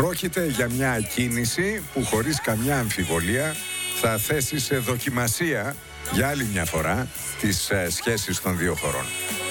Πρόκειται για μια κίνηση που χωρίς καμιά αμφιβολία θα θέσει σε δοκιμασία για άλλη μια φορά τις σχέσεις των δύο χωρών.